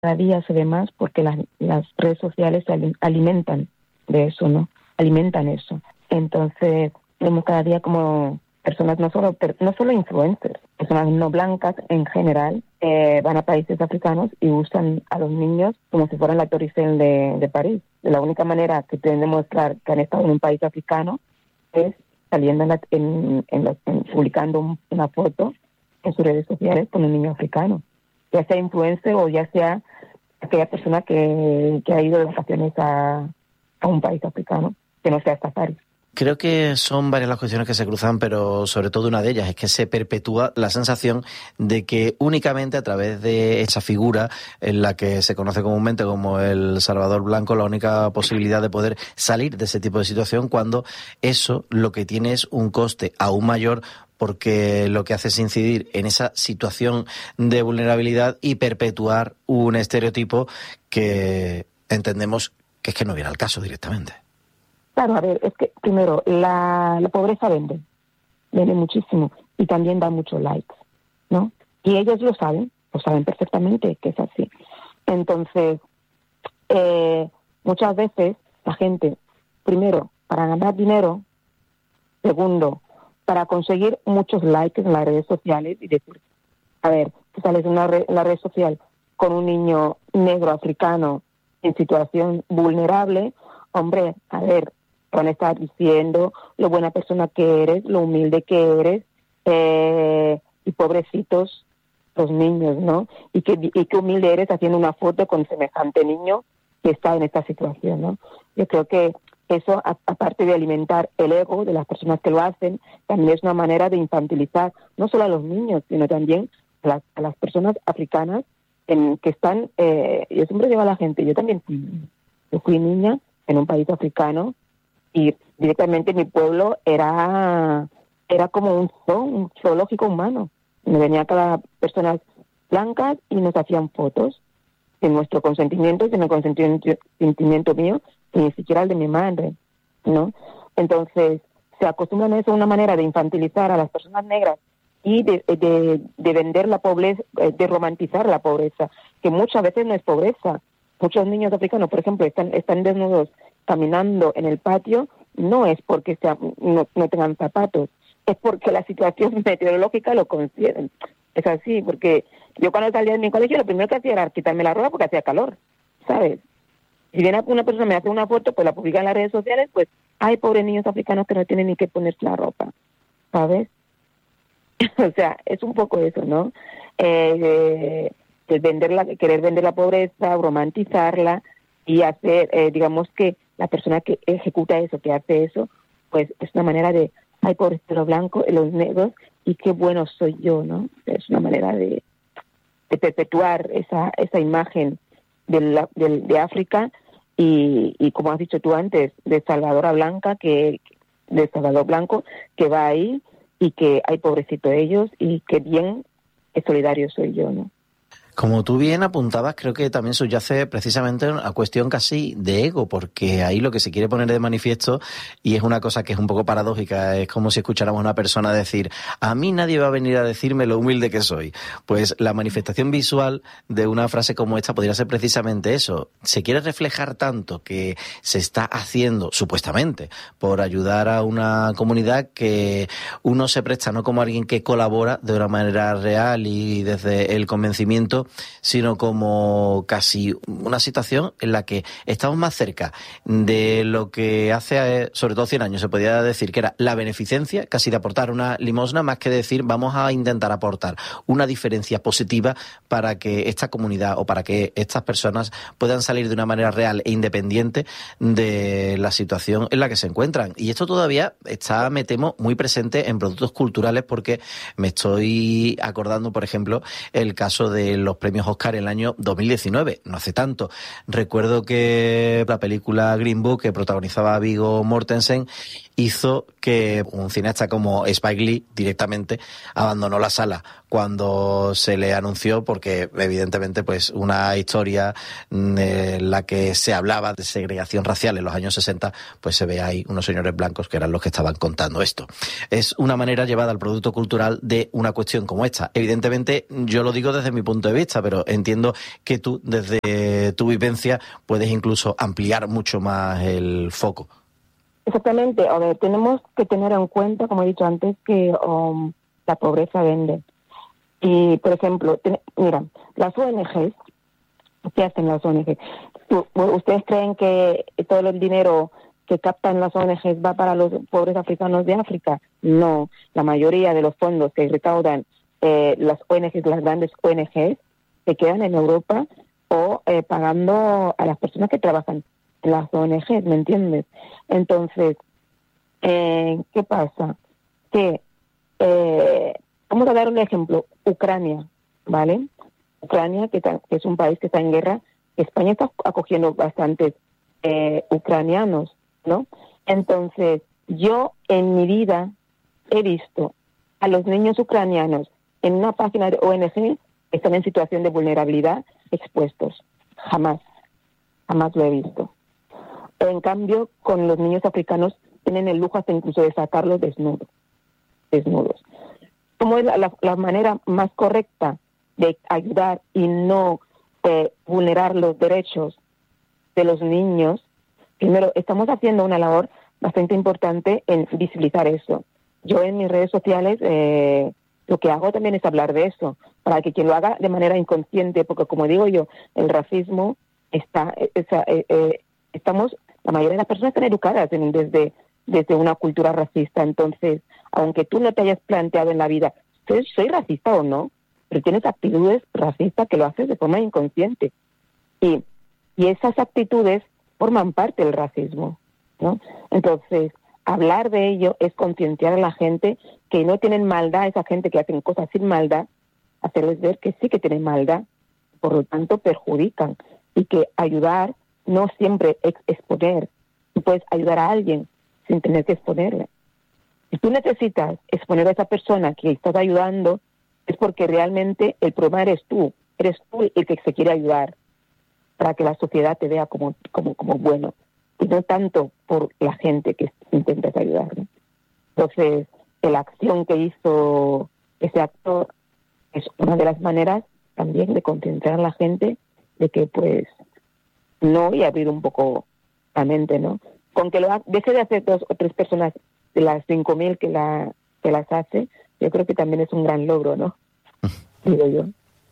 cada día se ve más porque las redes sociales se alimentan de eso, ¿no? Alimentan eso. Entonces, vemos cada día como personas, no solo influencers, personas no blancas en general, van a países africanos y usan a los niños como si fueran la Torre Eiffel de París. La única manera que pueden demostrar que han estado en un país africano es saliendo publicando una foto en sus redes sociales con un niño africano, ya sea influencer o ya sea aquella persona que ha ido de vacaciones a un país africano, que no sea safari. Creo que son varias las cuestiones que se cruzan, pero sobre todo una de ellas es que se perpetúa la sensación de que únicamente a través de esa figura en la que se conoce comúnmente como el Salvador Blanco, la única posibilidad de poder salir de ese tipo de situación, cuando eso lo que tiene es un coste aún mayor, porque lo que hace es incidir en esa situación de vulnerabilidad y perpetuar un estereotipo que entendemos que es que no viene al caso directamente. Claro, a ver, es que primero, la pobreza vende muchísimo y también da muchos likes, ¿no? Y ellos lo saben perfectamente que es así. Entonces, muchas veces la gente, primero, para ganar dinero, segundo, para conseguir muchos likes en las redes sociales y decir, a ver, tú sales en la red social con un niño negro africano en situación vulnerable, hombre, a ver, van a estar diciendo lo buena persona que eres, lo humilde que eres, y pobrecitos los niños, ¿no? Y qué humilde eres haciendo una foto con semejante niño que está en esta situación, ¿no? Yo creo que eso, aparte de alimentar el ego de las personas que lo hacen, también es una manera de infantilizar no solo a los niños, sino también a las personas africanas que están... yo siempre digo a la gente, yo fui niña en un país africano y directamente mi pueblo era como un zoológico humano. Me venían cada personas blancas y nos hacían fotos sin nuestro consentimiento, sin el consentimiento mío, ni siquiera el de mi madre, ¿no? Entonces, se acostumbran a eso, una manera de infantilizar a las personas negras y de vender la pobreza, de romantizar la pobreza, que muchas veces no es pobreza. Muchos niños africanos, por ejemplo, están desnudos caminando en el patio, no es porque no tengan zapatos, es porque la situación meteorológica lo concede. Es así, porque yo cuando salía de mi colegio lo primero que hacía era quitarme la ropa porque hacía calor, ¿sabes? Si viene una persona me hace una foto, pues la publica en las redes sociales, pues hay pobres niños africanos que no tienen ni que ponerse la ropa, ¿sabes? O sea, es un poco eso, ¿no? Querer vender la pobreza, romantizarla y hacer, digamos que la persona que ejecuta eso, que hace eso, pues es una manera de, ay, pobres de los blancos, los negros, y qué bueno soy yo, ¿no? Es una manera de perpetuar esa imagen de África y como has dicho tú antes, de Salvador Blanco, que va ahí y que hay pobrecito de ellos y que bien solidario soy yo, ¿no? Como tú bien apuntabas, creo que también subyace precisamente una cuestión casi de ego, porque ahí lo que se quiere poner de manifiesto, y es una cosa que es un poco paradójica, es como si escucháramos a una persona decir, a mí nadie va a venir a decirme lo humilde que soy. Pues la manifestación visual de una frase como esta podría ser precisamente eso. Se quiere reflejar tanto que se está haciendo, supuestamente, por ayudar a una comunidad que uno se presta no como alguien que colabora de una manera real y desde el convencimiento, sino como casi una situación en la que estamos más cerca de lo que hace, sobre todo 100 años, se podía decir que era la beneficencia, casi de aportar una limosna, más que decir vamos a intentar aportar una diferencia positiva para que esta comunidad o para que estas personas puedan salir de una manera real e independiente de la situación en la que se encuentran. Y esto todavía está, me temo, muy presente en productos culturales, porque me estoy acordando, por ejemplo, el caso de los premios Oscar en el año 2019, no hace tanto. Recuerdo que la película Green Book, que protagonizaba a Viggo Mortensen, hizo que un cineasta como Spike Lee directamente abandonó la sala cuando se le anunció, porque evidentemente pues una historia en la que se hablaba de segregación racial en los años 60, pues se ve ahí unos señores blancos que eran los que estaban contando esto. Es una manera llevada al producto cultural de una cuestión como esta. Evidentemente, yo lo digo desde mi punto de vista, pero entiendo que tú, desde tu vivencia, puedes incluso ampliar mucho más el foco. Exactamente. A ver, tenemos que tener en cuenta, como he dicho antes, que la pobreza vende. Y, por ejemplo, mira, las ONGs, ¿qué hacen las ONGs? ¿Ustedes creen que todo el dinero que captan las ONGs va para los pobres africanos de África? No. La mayoría de los fondos que recaudan las ONGs, las grandes ONGs, se quedan en Europa o pagando a las personas que trabajan en las ONGs, ¿me entiendes? Entonces, ¿qué pasa? Que, vamos a dar un ejemplo, Ucrania, ¿vale? Ucrania, que es un país que está en guerra, España está acogiendo bastantes ucranianos, ¿no? Entonces, yo en mi vida he visto a los niños ucranianos en una página de ONG que están en situación de vulnerabilidad expuestos. Jamás lo he visto. En cambio, con los niños africanos tienen el lujo hasta incluso de sacarlos desnudos. ¿Cómo es la manera más correcta de ayudar y no vulnerar los derechos de los niños? Primero, estamos haciendo una labor bastante importante en visibilizar eso. Yo en mis redes sociales lo que hago también es hablar de eso, para que quien lo haga de manera inconsciente, porque como digo yo, el racismo la mayoría de las personas están educadas desde una cultura racista. Entonces, aunque tú no te hayas planteado en la vida, ¿soy racista o no? Pero tienes actitudes racistas que lo haces de forma inconsciente. Y esas actitudes forman parte del racismo, ¿no? Entonces, hablar de ello es concienciar a la gente que no tienen maldad, esa gente que hacen cosas sin maldad, hacerles ver que sí que tienen maldad, por lo tanto perjudican, y que ayudar no siempre es exponer. Tú puedes ayudar a alguien sin tener que exponerle. Si tú necesitas exponer a esa persona que estás ayudando, es porque realmente el problema eres tú el que se quiere ayudar, para que la sociedad te vea como bueno, y no tanto por la gente que intentas ayudar, ¿no? Entonces, la acción que hizo ese actor es una de las maneras también de concienciar a la gente de que, pues, no, y abrir un poco la mente, ¿no? Con que deje de hacer 2 o 3 personas de las 5.000 que las hace, yo creo que también es un gran logro, ¿no? Digo yo.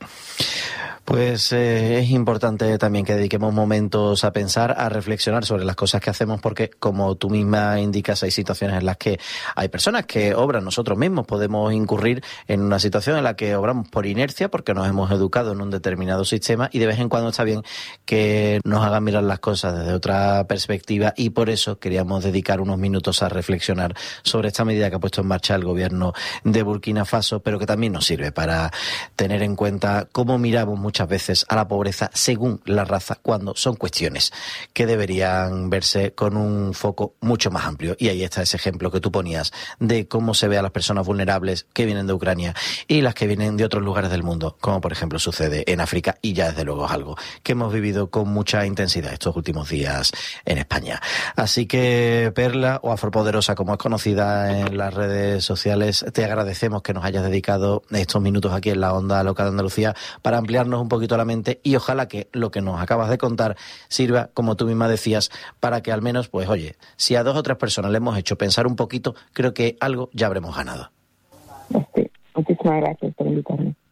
Pues es importante también que dediquemos momentos a pensar, a reflexionar sobre las cosas que hacemos, porque como tú misma indicas, hay situaciones en las que hay personas que obran, nosotros mismos podemos incurrir en una situación en la que obramos por inercia, porque nos hemos educado en un determinado sistema, y de vez en cuando está bien que nos hagan mirar las cosas desde otra perspectiva, y por eso queríamos dedicar unos minutos a reflexionar sobre esta medida que ha puesto en marcha el gobierno de Burkina Faso, pero que también nos sirve para tener en cuenta cómo miramos muchas veces a la pobreza según la raza, cuando son cuestiones que deberían verse con un foco mucho más amplio. Y ahí está ese ejemplo que tú ponías de cómo se ve a las personas vulnerables que vienen de Ucrania y las que vienen de otros lugares del mundo, como por ejemplo sucede en África, y ya desde luego es algo que hemos vivido con mucha intensidad estos últimos días en España. Así que Perla, o Afropoderosa como es conocida en las redes sociales, te agradecemos que nos hayas dedicado estos minutos aquí en la Onda Local de Andalucía para ampliarnos un poquito la mente, y ojalá que lo que nos acabas de contar sirva, como tú misma decías, para que al menos, pues oye, si a 2 o 3 personas le hemos hecho pensar un poquito, creo que algo ya habremos ganado. Sí. Muchísimas gracias por invitarme.